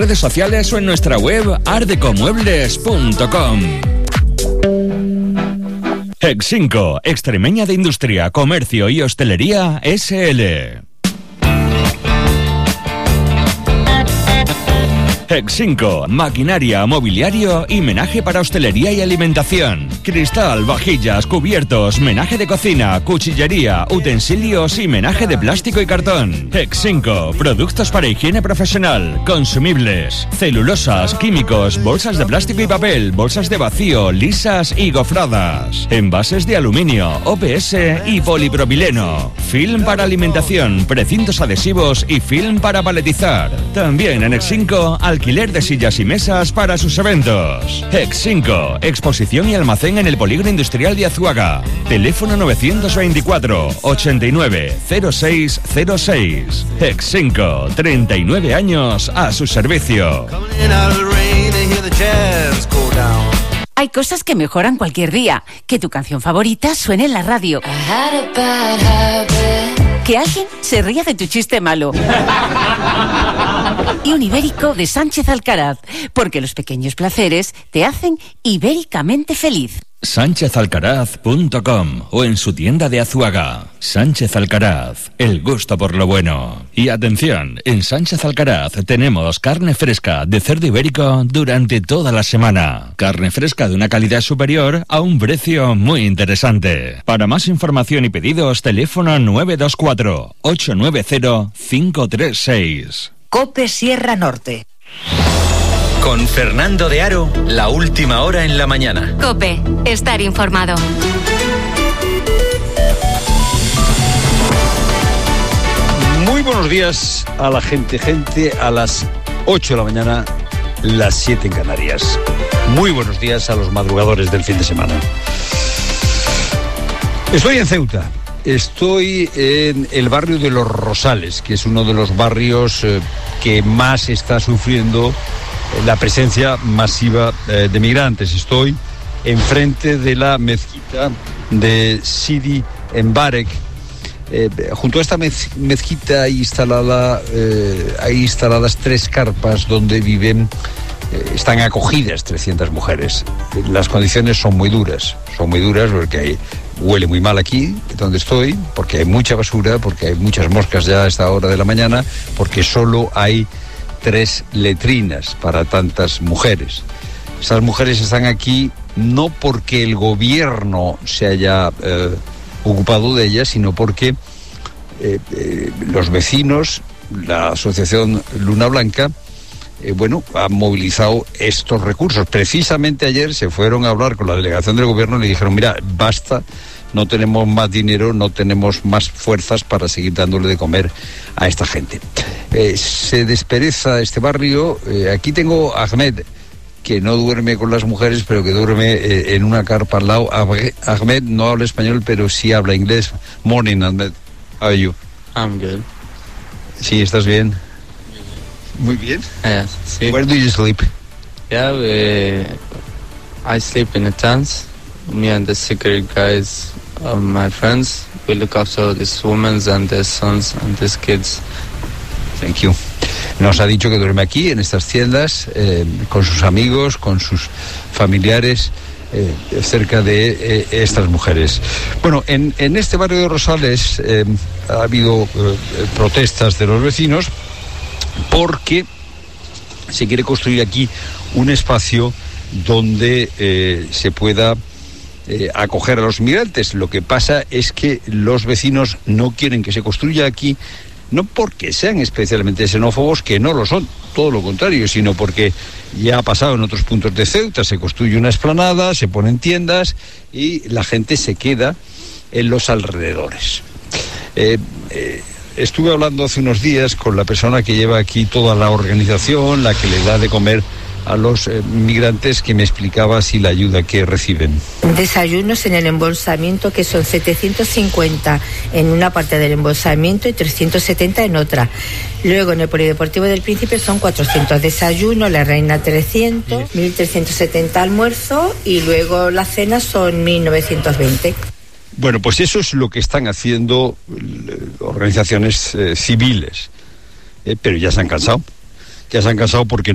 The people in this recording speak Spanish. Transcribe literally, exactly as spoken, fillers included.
redes sociales o en nuestra web ardecomuebles punto com. Excinco, Extremeña de Industria, Comercio y Hostelería S L. Excinco, maquinaria, mobiliario y menaje para hostelería y alimentación. Cristal, vajillas, cubiertos, menaje de cocina, cuchillería, utensilios y menaje de plástico y cartón. Excinco, productos para higiene profesional, consumibles, celulosas, químicos, bolsas de plástico y papel, bolsas de vacío, lisas y gofradas, envases de aluminio, O P S y polipropileno, film para alimentación, precintos adhesivos y film para paletizar. También en Excinco, alquiler de sillas y mesas para sus eventos. Excinco, exposición y almacén en el Polígono Industrial de Azuaga. Teléfono novecientos veinticuatro, ochenta y nueve, cero seis cero seis. Excinco, treinta y nueve años a su servicio. Hay cosas que mejoran cualquier día. Que tu canción favorita suene en la radio. Que alguien se ría de tu chiste malo. Y un ibérico de Sánchez Alcaraz, porque los pequeños placeres te hacen ibéricamente feliz. sánchez alcaraz punto com o en su tienda de Azuaga. Sánchez Alcaraz, el gusto por lo bueno. Y atención, en Sánchez Alcaraz tenemos carne fresca de cerdo ibérico durante toda la semana. Carne fresca de una calidad superior a un precio muy interesante. Para más información y pedidos, teléfono nueve dos cuatro, ocho nueve cero, cinco tres seis. COPE Sierra Norte. Con Fernando de Aro, la última hora en la mañana. COPE, estar informado. Muy buenos días a la gente, gente, a las ocho de la mañana, las siete en Canarias. Muy buenos días a los madrugadores del fin de semana. Estoy en Ceuta. Estoy en el barrio de Los Rosales, que es uno de los barrios eh, que más está sufriendo la presencia masiva eh, de migrantes. Estoy enfrente de la mezquita de Sidi Mbarek. Eh, junto a esta mez- mezquita hay, instalada, eh, hay instaladas tres carpas donde viven, eh, están acogidas trescientas mujeres. Las condiciones son muy duras, son muy duras porque hay, huele muy mal aquí, donde estoy, porque hay mucha basura, porque hay muchas moscas ya a esta hora de la mañana, porque solo hay tres letrinas para tantas mujeres. Estas mujeres están aquí no porque el gobierno se haya eh, ocupado de ellas, sino porque eh, eh, los vecinos, la asociación Luna Blanca, eh, bueno, han movilizado estos recursos. Precisamente ayer se fueron a hablar con la delegación del gobierno y le dijeron, mira, basta, no tenemos más dinero, no tenemos más fuerzas para seguir dándole de comer a esta gente. Eh, se despereza este barrio. Eh, aquí tengo a Ahmed, que no duerme con las mujeres, pero que duerme eh, en una carpa al lado. Ahmed no habla español, pero sí habla inglés. Morning, Ahmed. How are you? I'm good. Sí, ¿estás bien? Muy bien. Yeah, sí. Where do you sleep? Yeah, we, I sleep in a tent. Me and the security guys are my friends. We look after these women and their sons and these kids. Thank you. Nos ha dicho que duerme aquí, en estas tiendas, eh, con sus amigos, con sus familiares, eh, cerca de eh, estas mujeres. Bueno, en, en este barrio de Rosales eh, ha habido eh, protestas de los vecinos porque se quiere construir aquí un espacio donde eh, se pueda eh, acoger a los migrantes. Lo que pasa es que los vecinos no quieren que se construya aquí, no porque sean especialmente xenófobos, que no lo son, todo lo contrario, sino porque ya ha pasado en otros puntos de Ceuta, se construye una explanada, se ponen tiendas y la gente se queda en los alrededores. Eh, eh, estuve hablando hace unos días con la persona que lleva aquí toda la organización, la que le da de comer a los eh, migrantes, que me explicaba así la ayuda que reciben. Desayunos en el embolsamiento, que son setecientos cincuenta en una parte del embolsamiento y trescientos setenta en otra. Luego en el Polideportivo del Príncipe son cuatrocientos desayunos, la Reina trescientos, mil trescientos setenta almuerzo y luego la cena son mil novecientos veinte. Bueno, pues eso es lo que están haciendo eh, organizaciones eh, civiles, eh, pero ya se han cansado, ya se han cansado porque